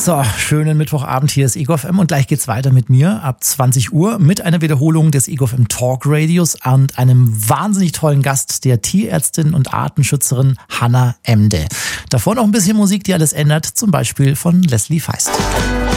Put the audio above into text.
So, schönen Mittwochabend, hier ist Ego FM und gleich geht's weiter mit mir ab 20 Uhr mit einer Wiederholung des Ego FM Talk Radios und einem wahnsinnig tollen Gast, der Tierärztin und Artenschützerin Hannah Emde. Davor noch ein bisschen Musik, die alles ändert, zum Beispiel von Leslie Feist.